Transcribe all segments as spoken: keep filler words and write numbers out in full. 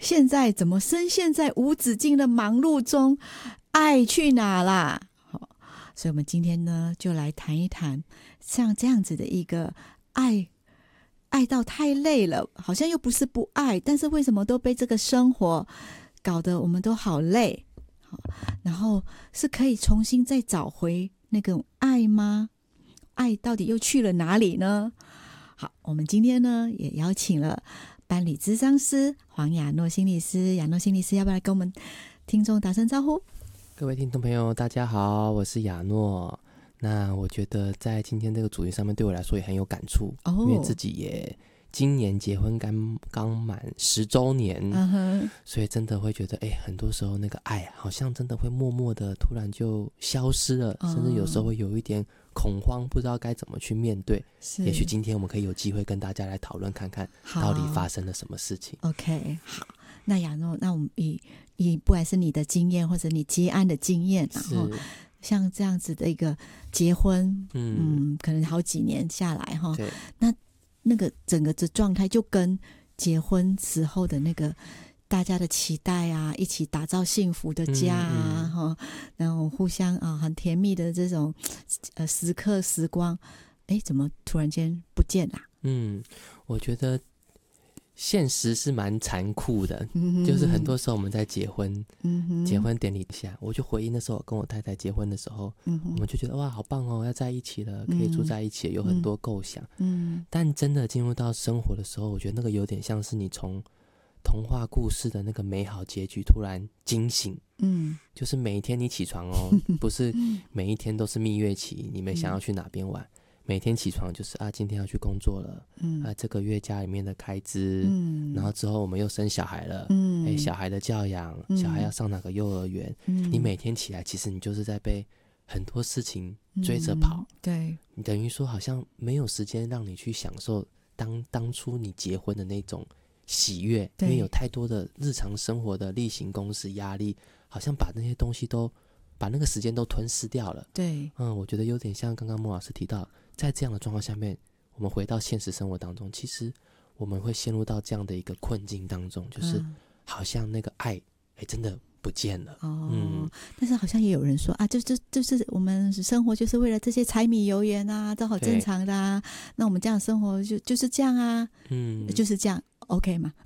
现在怎么深陷在无止境的忙碌中，爱去哪啦？好，所以我们今天呢，就来谈一谈像这样子的一个爱，爱到太累了，好像又不是不爱，但是为什么都被这个生活搞得我们都好累？好，然后是可以重新再找回那种爱吗？爱到底又去了哪里呢？好，我们今天呢也邀请了班里諮商師黃雅諾心理師，雅諾心理師要不要來跟我們聽眾打聲招呼？ 各位聽眾朋友大家好，我是雅諾。那我覺得在今天這個主題上面對我來說也很有感觸、哦、因為自己也今年結婚剛剛滿十周年、uh-huh. 所以真的會覺得哎，很多時候那個愛好像真的會默默的突然就消失了、uh-huh. 甚至有時候會有一點恐慌，不知道該怎麼去面對。也許今天我們可以有機會跟大家來討論看看到底發生了什麼事情。 OK， 好，那雅諾，那我們以以不管是你的經驗或者你接案的經驗，然後像這樣子的一個結婚 嗯, 嗯可能好幾年下來哈，那那個整個的狀態就跟結婚時候的那個大家的期待啊，一起打造幸福的家啊，嗯嗯、然後互相啊很甜蜜的這種呃時刻時光，哎，怎麼突然間不見啦？嗯， 我覺得現實是蠻殘酷的、嗯、就是很多時候我們在結婚、嗯、結婚典禮下，我就回憶那時候我跟我太太結婚的時候、嗯、我們就覺得哇好棒哦，要在一起了，可以住在一起、嗯、有很多構想、嗯、但真的進入到生活的時候，我覺得那個有點像是你從童話故事的那個美好結局突然驚醒、嗯、就是每一天你起床哦不是每一天都是蜜月期你們想要去哪邊玩、嗯，每天起床就是啊，今天要去工作了、嗯、啊，這個月家裡面的開支、嗯、然後之後我們又生小孩了、嗯欸、小孩的教養、嗯、小孩要上哪個幼兒園、嗯、你每天起來其實你就是在被很多事情追着跑、嗯、對，你等於說好像沒有時間讓你去享受當當初你結婚的那種喜悅，因為有太多的日常生活的例行公事壓力，好像把那些東西都把那個時間都吞噬掉了。對，嗯，我覺得有點像剛剛莫老師提到，在這樣的狀況下面，我們回到現實生活當中，其實我們會陷入到這樣的一個困境當中，就是好像那個愛，哎，真的不見了。哦，嗯， 但是好像也有人說啊，就就就是我們生活就是為了這些柴米油鹽啊，都好正常的啊。那我們這樣生活就就是這樣啊，嗯，就是這樣 ，OK 嗎？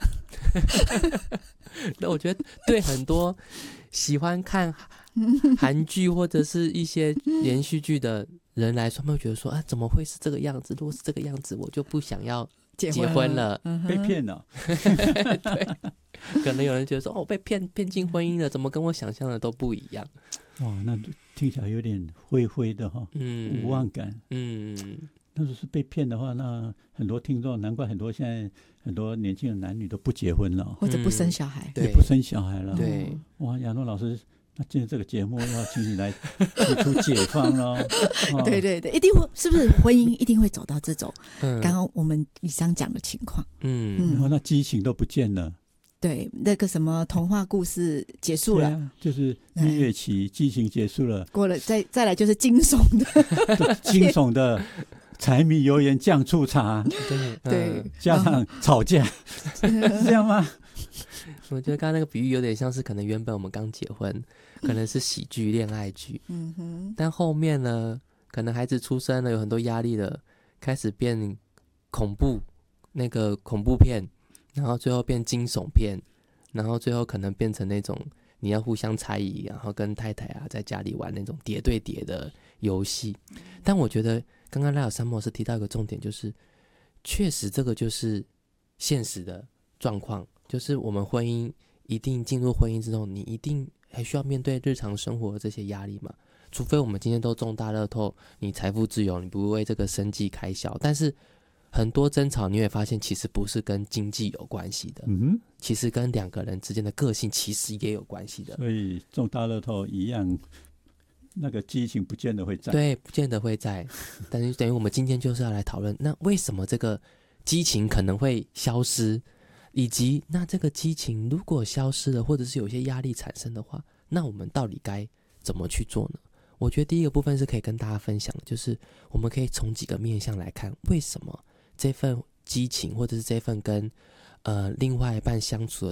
那我覺得對很多喜歡看韓劇或者是一些連續劇的人來說，他們會覺得說啊，怎麼會是這個樣子？如果是這個樣子，我就不想要結婚了， 被騙了。 對，可能有人覺得說，哦，被騙騙進婚姻了，怎麼跟我想象的都不一樣？ 哇，那聽起來有點灰灰的哈，嗯，無望感，嗯。那如果是被騙的話，那很多聽眾，難怪很多現在很多年輕的男女都不結婚了， 或者不生小孩， 也不生小孩了。 對， 哇，雅諾老師，那今天這個節目要請你來提出解放了。哦、 對對對，一定會，是不是婚姻一定會走到這種剛剛我們以上講的情況？嗯， 然後那激情都不見了。 對，那個什麼童話故事結束了， 啊、就是蜜月期激情結束了， 過了再再來就是驚悚的， 驚悚的。柴米油鹽醬醋茶， 對對，加上吵架，是這樣嗎？ 我覺得剛剛那個比喻有點像是，可能原本我們剛結婚，可能是喜劇、戀愛劇，嗯哼，但後面呢，可能孩子出生了，有很多壓力了，開始變恐怖，那個恐怖片，然後最後變驚悚片，然後最後可能變成那種你要互相猜疑，然後跟太太啊在家裡玩那種疊對疊的遊戲。但我覺得剛剛賴老師莫是提到一個重點，就是確實這個就是現實的狀況，就是我們婚姻一定進入婚姻之後，你一定還需要面對日常生活的這些壓力嘛，除非我們今天都中大樂透，你財富自由，你不會為這個生計開銷，但是很多爭吵你會發現其實不是跟經濟有關係的，嗯哼，其實跟兩個人之間的個性其實也有關係的， 所以中大樂透一樣，那個激情不見得會在， 對，不見得會在，但是等於我們今天就是要來討論，那為什麼這個激情可能會消失，以及那這個激情如果消失了，或者是有些壓力產生的話，那我們到底該怎麼去做呢？我覺得第一個部分是可以跟大家分享的，就是我們可以從幾個面向來看，為什麼這份激情或者是這份跟呃另外一半相處的